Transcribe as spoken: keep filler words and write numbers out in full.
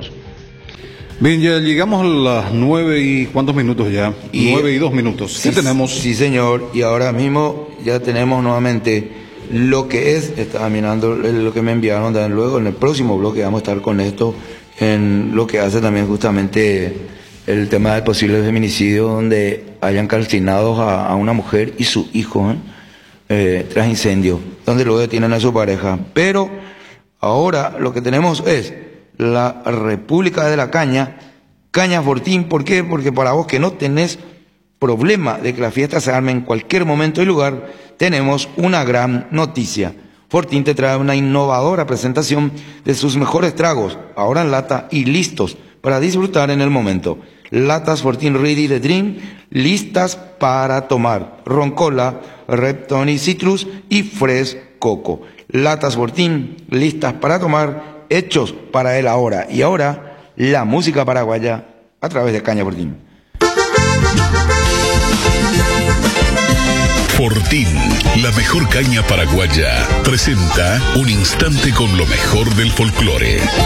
vos. Bien, ya llegamos a las nueve y cuántos minutos ya, y, nueve y dos minutos. ¿Qué sí, tenemos? Sí, señor, y ahora mismo ya tenemos nuevamente lo que es, estaba mirando lo que me enviaron también luego, en el próximo bloque vamos a estar con esto, en lo que hace también justamente el tema del posible feminicidio, donde hayan calcinado a, a una mujer y su hijo, ¿eh? Eh, tras incendio, donde luego detienen a su pareja. Pero ahora lo que tenemos es la República de la Caña, Caña Fortín. ¿Por qué? Porque para vos que no tenés problema de que la fiesta se arme en cualquier momento y lugar, tenemos una gran noticia. Fortín te trae una innovadora presentación de sus mejores tragos, ahora en lata y listos para disfrutar en el momento. Latas Fortín Ready to Drink, listas para tomar. Roncola, Repton y Citrus y Fresh Coco. Latas Fortín, listas para tomar, hechos para el ahora. Y ahora, la música paraguaya a través de Caña Fortín. Fortín, la mejor caña paraguaya, presenta un instante con lo mejor del folclore.